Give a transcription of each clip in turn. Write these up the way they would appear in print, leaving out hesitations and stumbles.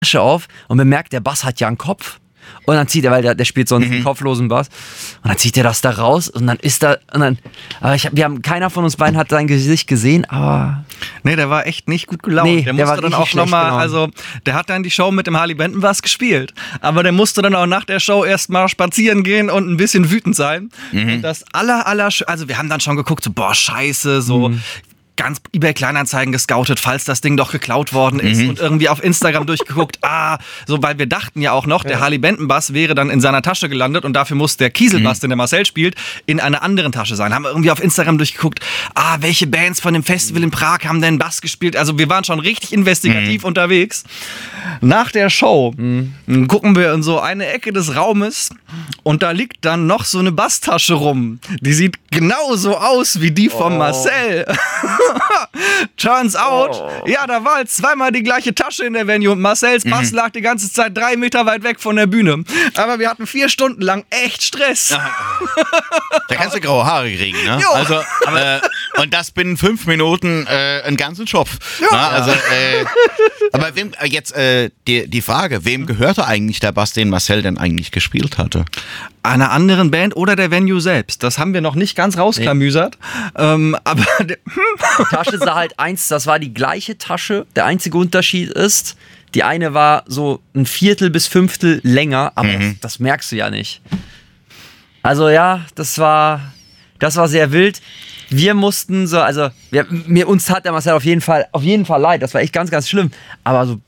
Tasche auf und bemerkt, der Bass hat ja einen Kopf. Und dann zieht er, weil der spielt sonst einen kopflosen Bass. Und dann zieht er das da raus und dann ist da. Aber keiner von uns beiden hat sein Gesicht gesehen, aber. Nee, der war echt nicht gut gelaunt. Nee, der musste dann auch nochmal, also der hat dann die Show mit dem Harley Benton Bass gespielt. Aber der musste dann auch nach der Show erstmal spazieren gehen und ein bisschen wütend sein. Und das also wir haben dann schon geguckt, so boah, scheiße, so. Ganz eBay Kleinanzeigen gescoutet, falls das Ding doch geklaut worden ist und irgendwie auf Instagram durchgeguckt, so, weil wir dachten ja auch noch, der Harley Benton Bass wäre dann in seiner Tasche gelandet und dafür muss der Kieselbass, den der Marcel spielt, in einer anderen Tasche sein. Haben wir irgendwie auf Instagram durchgeguckt, welche Bands von dem Festival in Prag haben denn Bass gespielt? Also wir waren schon richtig investigativ unterwegs. Nach der Show gucken wir in so eine Ecke des Raumes und da liegt dann noch so eine Basstasche rum. Die sieht genauso aus wie die von Marcel. Turns out, ja, da war halt zweimal die gleiche Tasche in der Venue und Marcels Bass lag die ganze Zeit 3 Meter weit weg von der Bühne. Aber wir hatten 4 Stunden lang echt Stress. Da kannst du graue Haare kriegen, ne? Jo. Also, und das binnen 5 Minuten einen ganzen Schopf. Ja. Also, aber wem, jetzt die Frage, wem gehörte eigentlich der Bass, den Marcel denn eigentlich gespielt hatte? Einer anderen Band oder der Venue selbst. Das haben wir noch nicht ganz rausklamüsert. Aber Die Tasche sah halt das war die gleiche Tasche. Der einzige Unterschied ist, die eine war so 1/4 bis 1/5 länger, aber das merkst du ja nicht. Also ja, das war sehr wild. Wir mussten so, also uns hat der Marcel auf jeden Fall leid. Das war echt ganz, ganz schlimm. Aber so,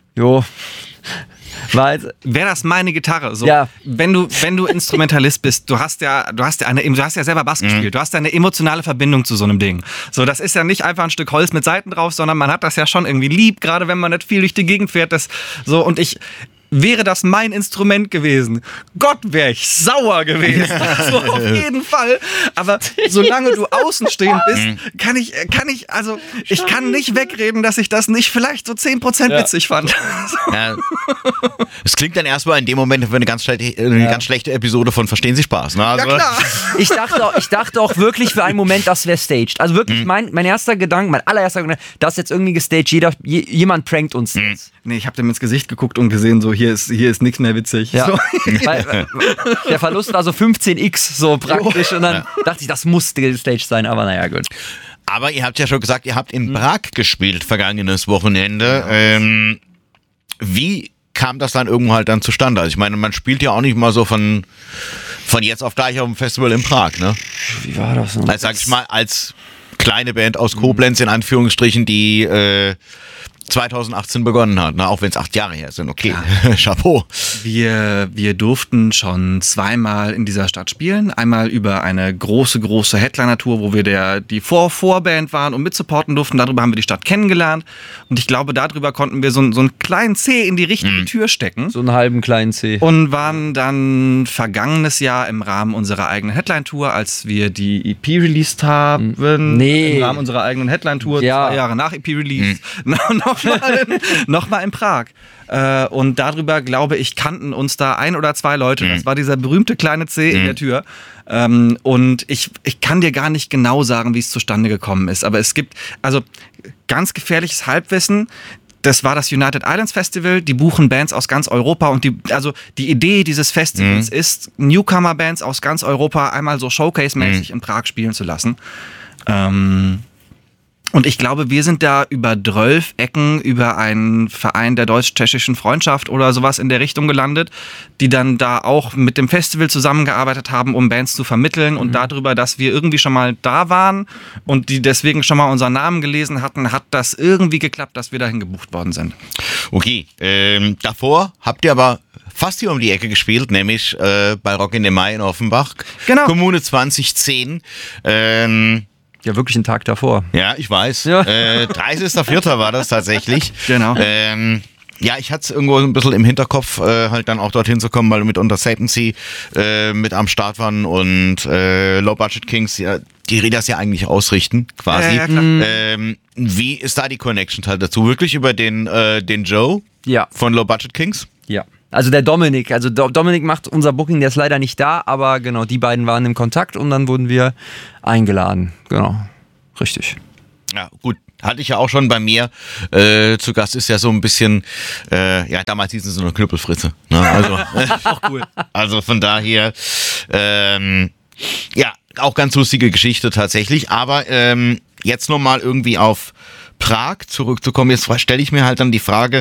wäre das meine Gitarre? So, ja. Wenn du Instrumentalist bist, du hast ja selber Bass gespielt, du hast ja eine emotionale Verbindung zu so einem Ding. So, das ist ja nicht einfach ein Stück Holz mit Saiten drauf, sondern man hat das ja schon irgendwie lieb, gerade wenn man nicht viel durch die Gegend fährt. Wäre das mein Instrument gewesen, Gott, wäre ich sauer gewesen. So, auf jeden Fall. Aber solange du außenstehend bist, kann ich nicht wegreden, dass ich das nicht vielleicht so 10% witzig fand. Ja. Es klingt dann erstmal in dem Moment wie eine ganz schlechte Episode von Verstehen Sie Spaß. Ne? Also, ja, klar. Ich dachte auch wirklich für einen Moment, das wäre staged. Also wirklich mein allererster Gedanke, das ist jetzt irgendwie gestaged, jemand prankt uns jetzt. Nee, ich habe dem ins Gesicht geguckt und gesehen, so hier ist nichts mehr witzig. Ja. So. Der Verlust war so 15x so praktisch und dann dachte ich, das muss gestaged sein, aber naja, gut. Aber ihr habt ja schon gesagt, ihr habt in Prag gespielt vergangenes Wochenende. Wie kam das dann irgendwo halt dann zustande? Also ich meine, man spielt ja auch nicht mal so von jetzt auf gleich auf dem Festival in Prag, ne? Wie war das denn? Also sag ich mal, als kleine Band aus Koblenz in Anführungsstrichen, die 2018 begonnen hat, ne? Auch wenn es 8 Jahre her sind, okay, ja. Chapeau. Wir durften schon 2-mal in dieser Stadt spielen, einmal über eine große Headliner-Tour, wo wir die Vorband waren und mitsupporten durften, darüber haben wir die Stadt kennengelernt und ich glaube, darüber konnten wir so einen kleinen C in die richtige Tür stecken. So einen halben kleinen C. Und waren dann vergangenes Jahr im Rahmen unserer eigenen Headline-Tour, als wir die EP released haben, im Rahmen unserer eigenen Headline-Tour, 2 Jahre nach EP-Release, nochmal in Prag. Und darüber, glaube ich, kannten uns da 1 oder 2 Leute. Das war dieser berühmte kleine C in der Tür. Und ich kann dir gar nicht genau sagen, wie es zustande gekommen ist. Aber es gibt also ganz gefährliches Halbwissen. Das war das United Islands Festival. Die buchen Bands aus ganz Europa. Und die Idee dieses Festivals ist, Newcomer-Bands aus ganz Europa einmal so Showcase-mäßig in Prag spielen zu lassen. Und ich glaube, wir sind da über 12 Ecken, über einen Verein der deutsch-tschechischen Freundschaft oder sowas in der Richtung gelandet, die dann da auch mit dem Festival zusammengearbeitet haben, um Bands zu vermitteln und darüber, dass wir irgendwie schon mal da waren und die deswegen schon mal unseren Namen gelesen hatten, hat das irgendwie geklappt, dass wir dahin gebucht worden sind. Okay, davor habt ihr aber fast hier um die Ecke gespielt, nämlich bei Rock in the Mai in Offenbach. Genau. Kommune 2010. Ja, wirklich einen Tag davor. Ja, ich weiß. Ja. 30.04. war das tatsächlich. Genau. Ja, ich hatte es irgendwo ein bisschen im Hinterkopf, halt dann auch dorthin zu kommen, weil wir mit unter Satancy mit am Start waren und Low Budget Kings, ja, die das ja eigentlich ausrichten, quasi. Ja, klar. Wie ist da die Connection halt dazu? Wirklich über den Joe von Low Budget Kings? Ja. Also der Dominik, Dominik macht unser Booking, der ist leider nicht da, aber genau, die beiden waren im Kontakt und dann wurden wir eingeladen. Genau, richtig. Ja, gut. Hatte ich ja auch schon bei mir zu Gast, ist ja so ein bisschen, damals hießen sie nur Knüppelfritze. Ne? Also, Auch cool. also von daher, auch ganz lustige Geschichte tatsächlich. Aber jetzt nochmal irgendwie auf Prag zurückzukommen, jetzt stelle ich mir halt dann die Frage,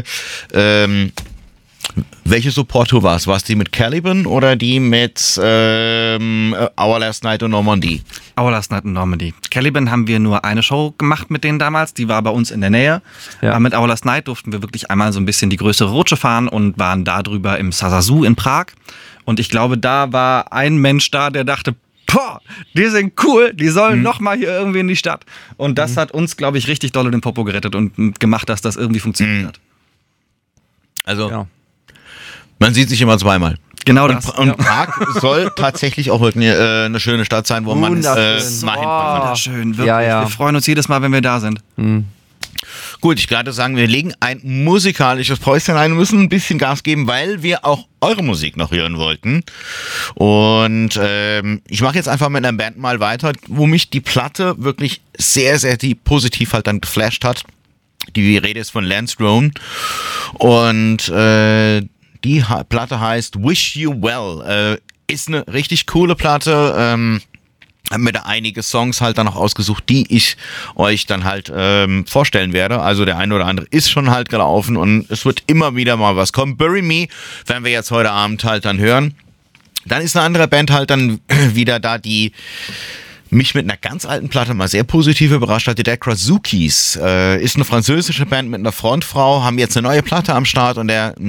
welche Support-Tour war es? War es die mit Caliban oder die mit Our Last Night in Normandy? Our Last Night in Normandy. Caliban haben wir nur eine Show gemacht mit denen damals, die war bei uns in der Nähe. Ja. Aber mit Our Last Night durften wir wirklich einmal so ein bisschen die größere Rutsche fahren und waren da drüber im Sazazu in Prag. Und ich glaube, da war ein Mensch da, der dachte, boah, die sind cool, die sollen noch mal hier irgendwie in die Stadt. Und das hat uns, glaube ich, richtig doll den Popo gerettet und gemacht, dass das irgendwie funktioniert hat. Also, man sieht sich immer zweimal. Genau das. Und Prag soll tatsächlich auch wirklich eine schöne Stadt sein, wo man mal hinfahren kann. Wunderschön, wirklich. Ja. Wir freuen uns jedes Mal, wenn wir da sind. Gut, ich gerade sagen, wir legen ein musikalisches Päuschen ein und müssen ein bisschen Gas geben, weil wir auch eure Musik noch hören wollten. Und ich mache jetzt einfach mit einer Band mal weiter, wo mich die Platte wirklich sehr, sehr positiv halt dann geflasht hat. Die Rede ist von Lance Drone und die Platte heißt Wish You Well. Ist eine richtig coole Platte. Hab mir da einige Songs halt dann noch ausgesucht, die ich euch dann halt vorstellen werde. Also der eine oder andere ist schon halt gelaufen und es wird immer wieder mal was kommen. Bury Me werden wir jetzt heute Abend halt dann hören. Dann ist eine andere Band halt dann wieder da, die mich mit einer ganz alten Platte mal sehr positiv überrascht hat. Die Dead Krazukis ist eine französische Band mit einer Frontfrau, haben jetzt eine neue Platte am Start und der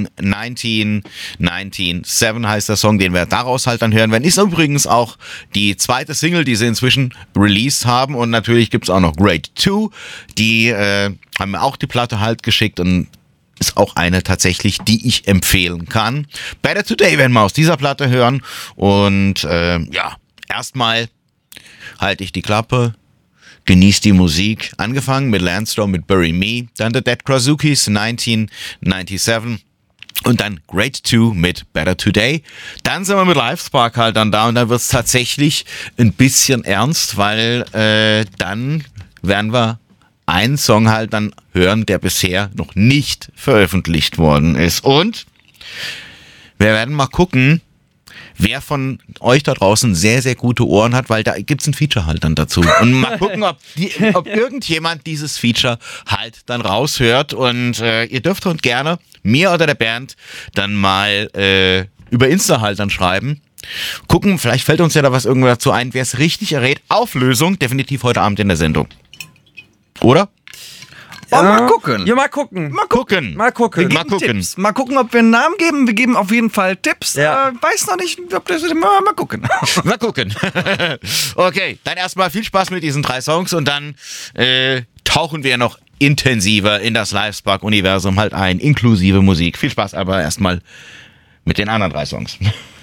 1997 heißt der Song, den wir daraus halt dann hören werden. Ist übrigens auch die zweite Single, die sie inzwischen released haben und natürlich gibt's auch noch Grade 2, die haben mir auch die Platte halt geschickt und ist auch eine tatsächlich, die ich empfehlen kann. Better Today werden wir aus dieser Platte hören und erstmal halte ich die Klappe, genieß die Musik. Angefangen mit Lance Drone mit Bury Me, dann The Dead Krazukis 1997 und dann Grade 2 mit Better Today. Dann sind wir mit Livespark halt dann da und dann wird es tatsächlich ein bisschen ernst, weil dann werden wir einen Song halt dann hören, der bisher noch nicht veröffentlicht worden ist. Und wir werden mal gucken, wer von euch da draußen sehr, sehr gute Ohren hat, weil da gibt's ein Feature halt dann dazu. Und mal gucken, ob irgendjemand dieses Feature halt dann raushört. Und ihr dürft uns gerne, mir oder der Band, dann mal über Insta halt dann schreiben. Gucken, vielleicht fällt uns ja da was irgendwo dazu ein, wer es richtig errät. Auflösung definitiv heute Abend in der Sendung. Oder? Oh, mal gucken. Ja, mal gucken. Mal gucken. Mal gucken. Wir geben Tipps. Mal gucken, ob wir einen Namen geben. Wir geben auf jeden Fall Tipps. Ja. Weiß noch nicht, ob das mal gucken. Mal gucken. Okay, dann erstmal viel Spaß mit diesen 3 Songs und dann tauchen wir noch intensiver in das Livespark-Universum halt ein, inklusive Musik. Viel Spaß aber erstmal mit den anderen 3 Songs.